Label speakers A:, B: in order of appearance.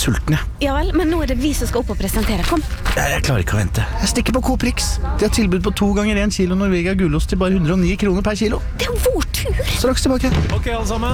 A: sulten, jeg.
B: Ja vel, men nå det vi som skal opp og presentere. Kom.
A: Jeg klarer ikke å vente. Jeg stikker på Coop Rix. De har tilbud på 2 ganger 1 kilo Norvegia gulost til bare 109 kroner per kilo.
B: Det vår tur!
A: Straks tilbake.
C: Ok, alle sammen.